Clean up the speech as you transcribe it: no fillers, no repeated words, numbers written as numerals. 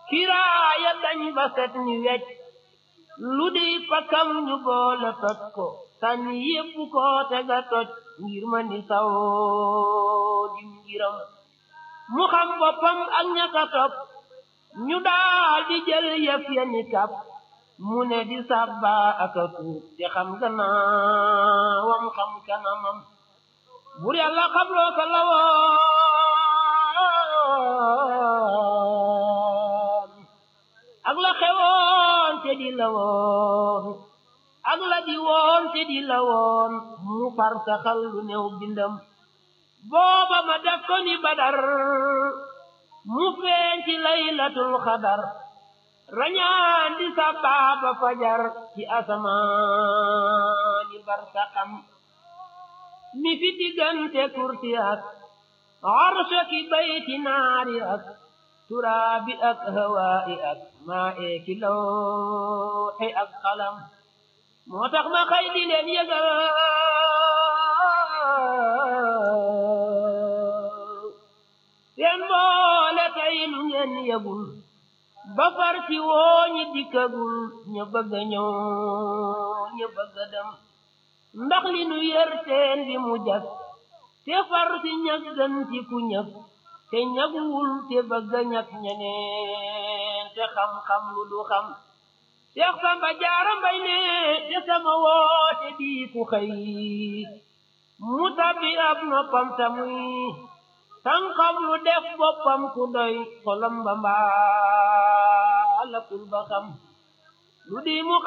kiraaya dañ ba set ni wecc lu di pakam ñu boole toj ko sànni yépp ko tega toj ngir ma ni saw dim ngiram mu xam boppam ak ñaka topp ñu daal di jël yëf ya ni kap mu ne di sabba aka tuub te xam gannaawam xam kanamam bur yàlla xabloo ko la woon ak la xewoon te di la woon ak la di woon te di la woon mu far saxal lu néew bindam booba ma def ko ni badar mu feeñ ci laylatul xadar rañaan di sababa fajar ci asamaani barsaxam mi fi diggante kursi ak arsha ki bayti naari ak turaabi ak hawaa'i ak maa ki lawxi ak qalam moo tax ma xëy di leen yëgal seen boole tey lu ngeen yëgul ba far ci woo ñi dikkagul ña bëgg a ñëw ña bëgg a dem ndax li nu yër teen bi mu jag te far si ñag gën ci ku ñëg te ñagwul te bëgg a ñag ñeneen te xam-xam lu du xam Seex Samba Jaara Mbay ne te sama woote di ku xëy mu tabbi ab noppam tamuy tànkam lu def boppam ku doy xolam ba mbaalakul ba xam lu di mu